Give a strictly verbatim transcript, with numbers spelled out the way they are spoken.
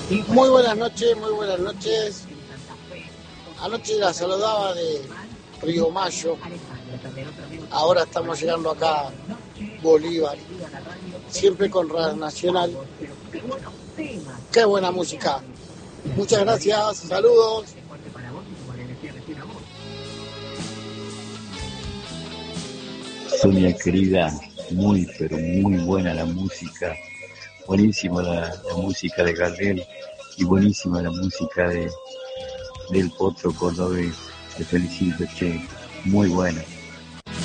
Muy buenas noches, muy buenas noches. Anoche la saludaba de Río Mayo, ahora estamos llegando acá, Bolívar, siempre con Radio Nacional. Qué buena música. Muchas gracias, saludos. Sonia querida, muy pero muy buena la música, buenísima la, la música de Gardel y buenísima la música de del Potro Cordobés. Te felicito, che, muy buena.